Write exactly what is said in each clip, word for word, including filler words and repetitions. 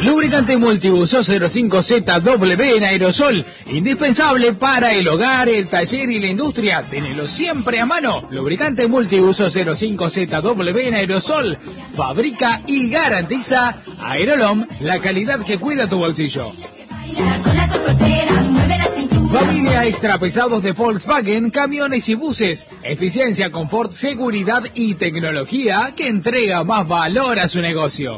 Lubricante multiuso cero cinco Z W en aerosol, indispensable para el hogar, el taller y la industria. Tenelo siempre a mano. Lubricante multiuso cero cinco Z W en aerosol, fabrica y garantiza Aerolom, la calidad que cuida tu bolsillo. Familia extra pesados de Volkswagen, camiones y buses. Eficiencia, confort, seguridad y tecnología que entrega más valor a su negocio.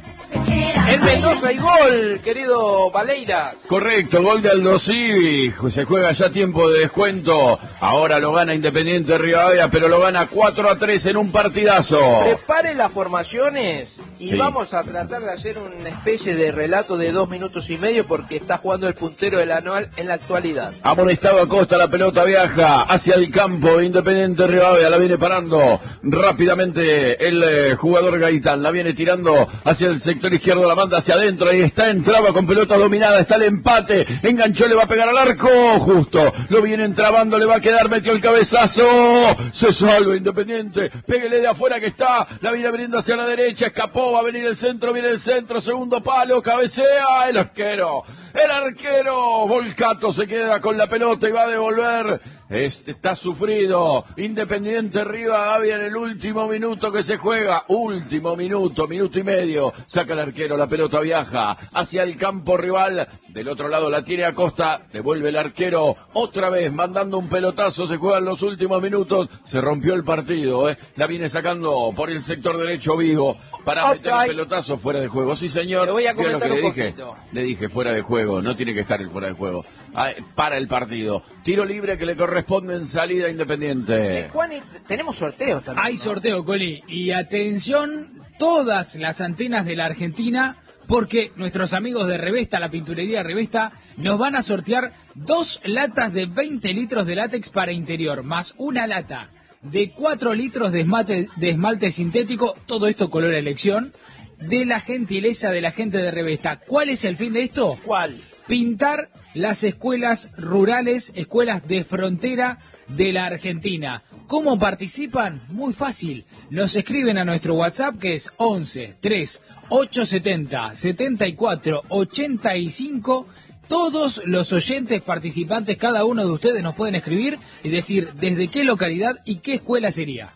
En Mendoza hay gol, querido Valeyra. Correcto, gol de Aldo Civi. Se juega ya tiempo de descuento. Ahora lo gana Independiente Rivadavia, pero lo gana cuatro a tres en un partidazo. Prepare las formaciones y Sí. vamos a tratar de hacer una especie de relato de dos minutos y medio porque está jugando el puntero del anual en la actualidad. Amonestado Acosta, la pelota viaja hacia el campo. Independiente Rivadavia la viene parando rápidamente el eh, jugador Gaitán. La viene tirando hacia el sector izquierdo, la manda hacia adentro. Ahí está, entraba con pelota dominada. Está el empate. Enganchó, le va a pegar al arco. Justo. Lo viene entrabando, le va a quedar. Metió el cabezazo. Se salva Independiente. Péguele de afuera que está. La viene abriendo hacia la derecha. Escapó. Va a venir el centro. Viene el centro. Segundo palo. Cabecea. El arquero. El arquero. Volcato se queda con la pelota y va a devolver. Este está sufrido. Independiente Rivadavia en el último minuto que se juega. Último minuto, minuto y medio. Saca el arquero, la pelota viaja hacia el campo rival. Del otro lado la tiene Acosta. Devuelve el arquero otra vez, mandando un pelotazo. Se juegan los últimos minutos. Se rompió el partido, ¿eh? La viene sacando por el sector derecho Vigo para meter el pelotazo fuera de juego. Sí, señor. Le voy a ¿Vio lo comentar que un le dije? poquito. Le dije fuera de juego. No tiene que estar el fuera de juego. Ah, para el partido. Tiro libre que le corresponde en salida Independiente. Eh, Juan, y tenemos sorteos también. Hay ¿no? sorteo, Coli. Y atención, todas las antenas de la Argentina, porque nuestros amigos de Revesta, la pinturería Revesta, nos van a sortear dos latas de veinte litros de látex para interior, más una lata de cuatro litros de esmalte, de esmalte sintético, todo esto color elección, de la gentileza de la gente de Revesta. ¿Cuál es el fin de esto? ¿Cuál? Pintar las escuelas rurales, escuelas de frontera de la Argentina. ¿Cómo participan? Muy fácil. Nos escriben a nuestro WhatsApp que es once tres ocho setenta setenta y cuatro ochenta y cinco. Todos los oyentes participantes, cada uno de ustedes nos pueden escribir y decir desde qué localidad y qué escuela sería.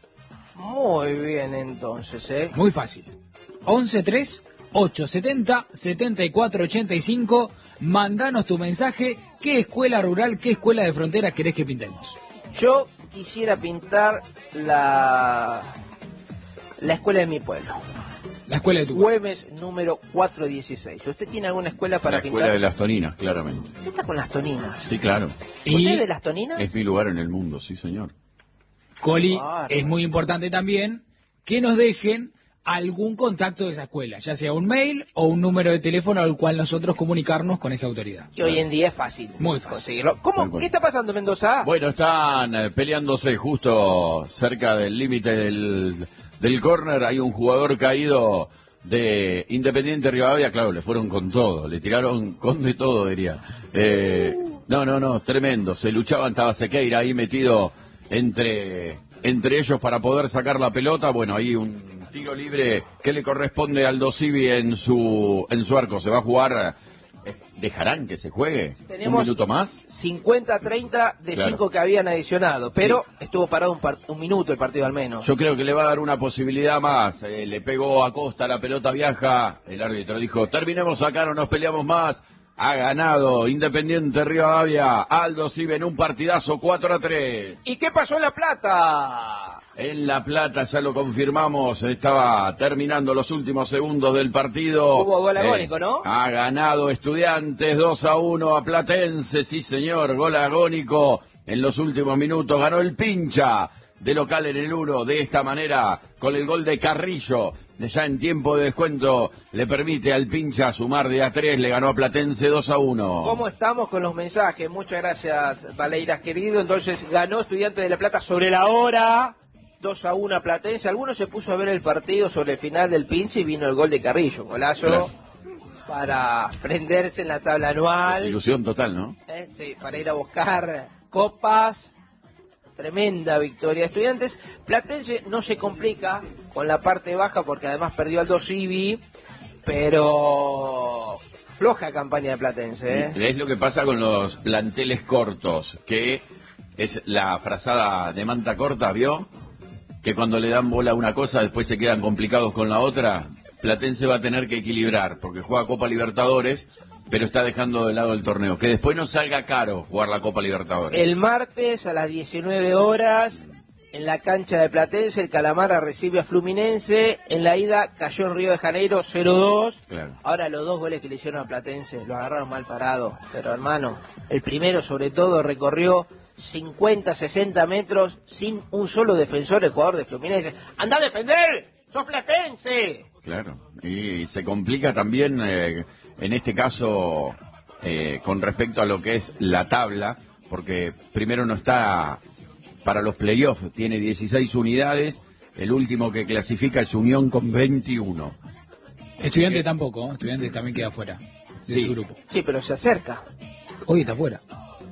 Muy bien, entonces, ¿eh? Muy fácil. once tres ocho setenta setenta y cuatro ochenta y cinco. Mandanos tu mensaje. ¿Qué escuela rural, qué escuela de frontera querés que pintemos? Yo quisiera pintar la la escuela de mi pueblo. La escuela de tu pueblo. Güemes número cuatrocientos dieciséis. ¿Usted tiene alguna escuela para La pintar? escuela de las Toninas, claramente. ¿Qué está con las Toninas? Sí, claro. ¿Usted Y es de las Toninas? Es mi lugar en el mundo, sí, señor. Coli, Bárbaro. es muy importante también que nos dejen algún contacto de esa escuela, ya sea un mail o un número de teléfono al cual nosotros comunicarnos con esa autoridad. Y hoy en día es fácil. Muy fácil. conseguirlo. Tal ¿Cómo? cual. ¿Qué está pasando en Mendoza? Bueno, están eh, peleándose justo cerca del límite del, del córner. Hay un jugador caído de Independiente Rivadavia. Claro, le fueron con todo. Le tiraron con de todo, diría. Eh, no, no, no, tremendo. Se luchaban, estaba Sequeira ahí metido entre, entre ellos para poder sacar la pelota. Bueno, ahí un tiro libre que le corresponde al Aldo Civi en su, en su arco. Se va a jugar. eh, ¿Dejarán que se juegue? Tenemos ¿Un minuto más? cincuenta a treinta de Claro. cinco que habían adicionado, pero estuvo parado un, par- un minuto el partido al menos. Yo creo que le va a dar una posibilidad más. Eh, le pegó a Costa, la pelota viaja. El árbitro dijo, terminemos acá, no nos peleamos más. Ha ganado Independiente Rivadavia. Aldo Civi en un partidazo cuatro a tres. ¿Y qué pasó en La Plata? En La Plata, ya lo confirmamos, estaba terminando los últimos segundos del partido. Hubo gol agónico, ¿no? Ha ganado Estudiantes dos a uno a Platense, sí señor, gol agónico. En los últimos minutos ganó el Pincha de local en el uno. De esta manera, con el gol de Carrillo, ya en tiempo de descuento, le permite al Pincha sumar de a tres, le ganó a Platense dos a uno. ¿Cómo estamos con los mensajes? Muchas gracias, Valeiras querido. Entonces ganó Estudiantes de La Plata sobre la hora. dos a uno a Platense. Algunos se puso a ver el partido sobre el final del pinche y vino el gol de Carrillo. Golazo Claro. para prenderse en la tabla anual. Desilusión total, ¿no? Eh, sí, para ir a buscar copas. Tremenda victoria de Estudiantes. Platense no se complica con la parte baja porque además perdió Aldo Civi, pero floja campaña de Platense, ¿eh? Es lo que pasa con los planteles cortos, que es la frazada de manta corta, ¿vio? Que cuando le dan bola a una cosa, después se quedan complicados con la otra. Platense va a tener que equilibrar, porque juega Copa Libertadores, pero está dejando de lado el torneo. Que después no salga caro jugar la Copa Libertadores. El martes a las diecinueve horas, en la cancha de Platense, el Calamara recibe a Fluminense. En la ida cayó en Río de Janeiro cero dos. Claro. Ahora los dos goles que le hicieron a Platense lo agarraron mal parado. Pero hermano, el primero sobre todo recorrió cincuenta, sesenta metros sin un solo defensor, el jugador de Fluminense. ¡Anda a defender! ¡Sos Platense! Claro, y se complica también eh, en este caso eh, con respecto a lo que es la tabla, porque primero no está para los playoffs, tiene dieciséis unidades, el último que clasifica es Unión con veintiuno. Estudiante tampoco, ¿eh? Estudiante también queda fuera de Sí. su grupo. Sí, pero se acerca. Hoy está fuera.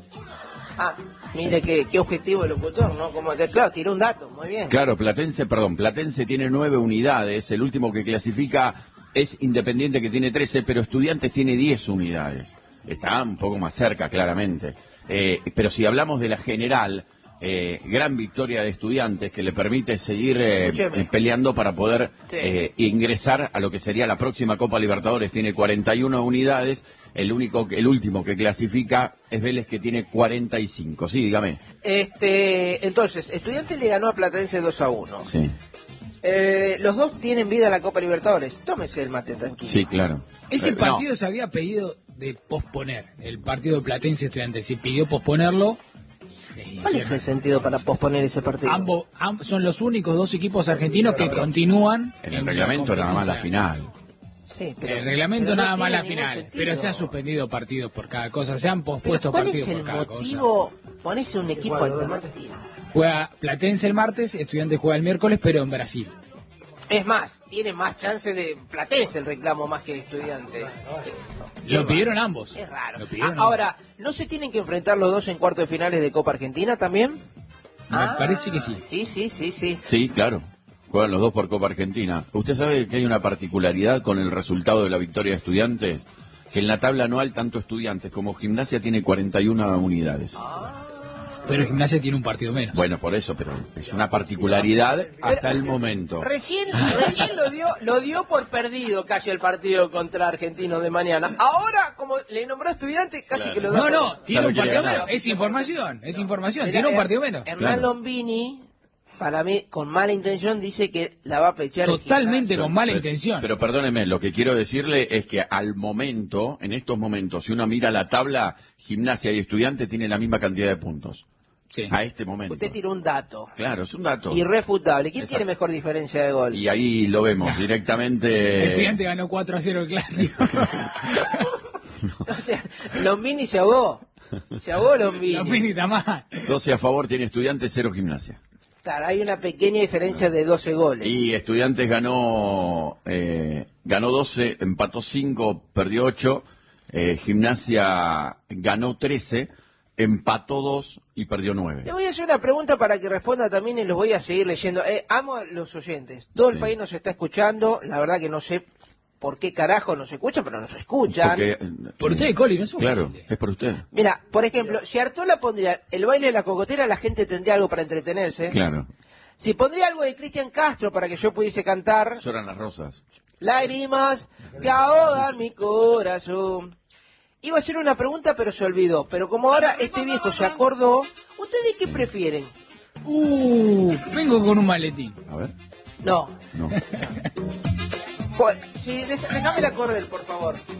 Ah, mire qué, qué objetivo el locutor, ¿no? Como, claro, tiró un dato, muy bien. Claro, Platense, perdón, Platense tiene nueve unidades, el último que clasifica es Independiente que tiene trece, pero Estudiantes tiene diez unidades. Está un poco más cerca, claramente. Eh, pero si hablamos de la general, eh, gran victoria de Estudiantes que le permite seguir eh, Escúcheme. peleando para poder Sí. eh, ingresar a lo que sería la próxima Copa Libertadores. Tiene cuarenta y una unidades, el único, el último que clasifica es Vélez que tiene cuarenta y cinco. Sí, dígame. Este, entonces, Estudiantes le ganó a Platense dos a uno. Sí, Eh, los dos tienen vida a la Copa Libertadores. Tómese el mate tranquilo. sí, claro. Ese Eh, no. partido se había pedido de posponer. El partido de Platense Estudiantes se pidió posponerlo. Sí, ¿Cuál es el sentido para posponer ese partido? Ambos am- son los únicos dos equipos argentinos que continúan En el reglamento nada más la final. Sí, El reglamento pero no nada más tiene la ningún final, sentido. pero se han suspendido partidos por cada cosa, se han Pero pospuesto ¿cuál es partidos el por cada cosa. motivo? Ponese un equipo alternativo. Juega Platense el martes, Estudiantes juega el miércoles, pero en Brasil. Es más, tiene más chance de Platense el reclamo más que Estudiante. Lo pidieron ambos. Es raro. Lo pidieron Ah, ahora, ¿no se tienen que enfrentar los dos en cuartos de finales de Copa Argentina también? Me parece que sí. Sí, sí, sí, sí. Sí, claro. Juegan los dos por Copa Argentina. ¿Usted sabe que hay una particularidad con el resultado de la victoria de Estudiantes? Que en la tabla anual tanto Estudiantes como Gimnasia tiene cuarenta y una unidades. Pero Gimnasia tiene un partido menos. Bueno, por eso, pero es una particularidad hasta el momento. Recién, recién lo dio, lo dio por perdido casi el partido contra Argentinos de mañana. Ahora, como le nombró Estudiante, casi Claro. que lo da No, por- no, tiene Sabe un que partido le menos. ganaba. Es información, es información. Mira, Tiene un Her- partido menos. Hernán Claro. Lombini, para mí, con mala intención, dice que la va a pechar. Totalmente Gimnasia. con mala Pero- intención. Pero perdóneme, lo que quiero decirle es que al momento, en estos momentos, si uno mira la tabla, Gimnasia y Estudiantes tienen la misma cantidad de puntos. Sí. A este momento. Usted tiró un dato Claro, es un dato. irrefutable. ¿Quién Exacto. tiene mejor diferencia de gol? Y ahí lo vemos directamente. Estudiante ganó cuatro a cero el clásico. O sea, Lombini se ahogó. Se ahogó Lombini. Los Pini está mal. doce a favor tiene Estudiantes, cero Gimnasia. Claro, hay una pequeña diferencia de doce goles. Y Estudiantes ganó eh, ganó doce, empató cinco, perdió ocho. Eh, Gimnasia ganó trece, empató dos y perdió nueve. Le voy a hacer una pregunta para que responda también y los voy a seguir leyendo. Eh, amo a los oyentes. Todo el Sí. país nos está escuchando. La verdad que no sé por qué carajo nos escuchan, pero nos escuchan. Porque, eh, Por usted, Coli, no es un Claro, humilde. es por usted. Mira, por ejemplo, si Artola pondría el baile de la cocotera, la gente tendría algo para entretenerse. Claro. Si pondría algo de Cristian Castro para que yo pudiese cantar, Lloran las rosas. lágrimas que ahogan mi corazón. Iba a hacer una pregunta, pero se olvidó. Pero como ahora este viejo se acordó, ¿ustedes qué prefieren? Uh, vengo con un maletín. A ver. No. No. Pues, sí, deja- déjamela correr, por favor.